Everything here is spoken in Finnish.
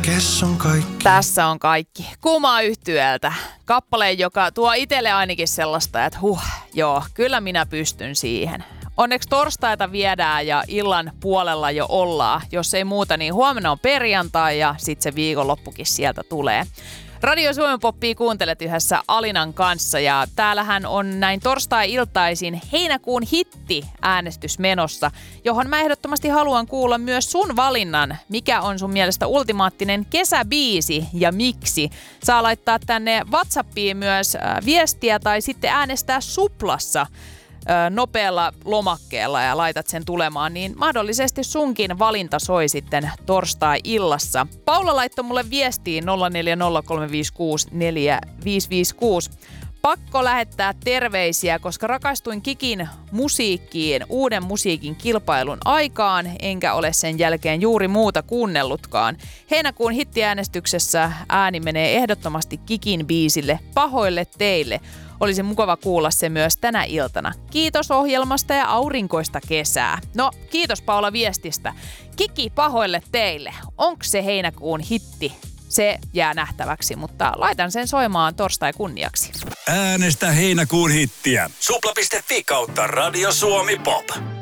Kes on kaikki? Tässä on kaikki. Kuma yhtyeeltä. Kappale, joka tuo itselle ainakin sellaista, että joo, kyllä minä pystyn siihen. Onneksi torstaita viedään ja illan puolella jo ollaan. Jos ei muuta, niin huomenna on perjantai ja sitten se viikonloppukin sieltä tulee. Radio Suomen Poppia kuuntelet yhdessä Alinan kanssa ja täällähän on näin torstai-iltaisin heinäkuun hitti-äänestys menossa, johon mä ehdottomasti haluan kuulla myös sun valinnan. Mikä on sun mielestä ultimaattinen kesäbiisi ja miksi? Saa laittaa tänne WhatsAppiin myös viestiä tai sitten äänestää Suplassa nopealla lomakkeella ja laitat sen tulemaan, niin mahdollisesti sunkin valinta soi sitten torstai-illassa. Paula laittoi mulle viestiin 0403564556. Pakko lähettää terveisiä, koska rakastuin Kikin musiikkiin uuden musiikin kilpailun aikaan, enkä ole sen jälkeen juuri muuta kuunnellutkaan. Heinäkuun hittiäänestyksessä ääni menee ehdottomasti Kikin biisille Pahoille teille. Olisi mukava kuulla se myös tänä iltana. Kiitos ohjelmasta ja aurinkoista kesää. No, kiitos Paula viestistä. Kiki, Pahoille teille. Onko se heinäkuun hitti? Se jää nähtäväksi, mutta laitan sen soimaan torstai kunniaksi. Äänestä heinäkuun hittiä. Supla.fi/Radio Suomi Pop.